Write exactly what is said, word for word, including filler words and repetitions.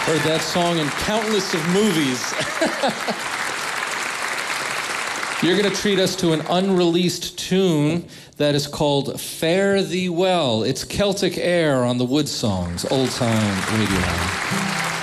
Heard that song in countless of movies. You're going to treat us to an unreleased tune that is called Fare Thee Well. It's Celtic Air on the Wood Songs, old time radio.